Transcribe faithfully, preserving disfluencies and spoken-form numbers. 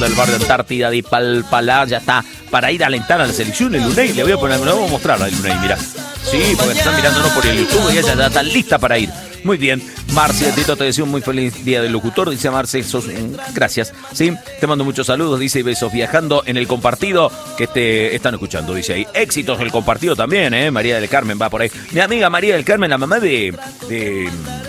del barrio Antártida de Palpalá, ya está para ir a alentar a la selección. El Luney, le voy a poner, le voy a mostrar al Luney, mira. Sí, porque están mirándonos por el YouTube y ella ya está lista para ir. Muy bien, Marcia, Tito, te deseo un muy feliz día del locutor, dice Marcia, sos, gracias, sí, te mando muchos saludos, dice, besos viajando en el compartido, que te están escuchando, dice ahí, éxitos el compartido también, eh, María del Carmen va por ahí, mi amiga María del Carmen, la mamá de, de